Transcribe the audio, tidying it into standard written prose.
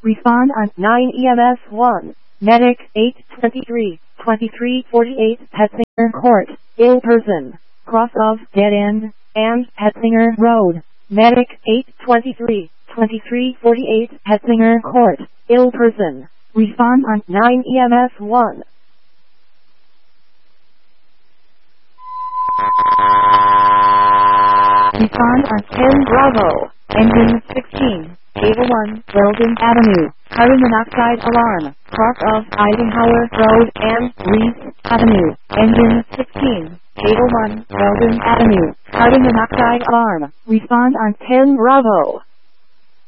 Respond on 9 EMS 1. Medic 823, 2348 Petzinger Court. Ill person. Cross of Dead End and Petzinger Road. Medic 823, 2348 Petzinger Court. Ill person. Respond on 9 EMS 1. Respond on 10 Bravo. Engine 16. Cable 1, Weldon Avenue. Carbon monoxide alarm. Cross of Eisenhower Road and Reese Avenue. Engine 16. Cable 1, Weldon Avenue. Carbon monoxide alarm. Respond on 10 Bravo.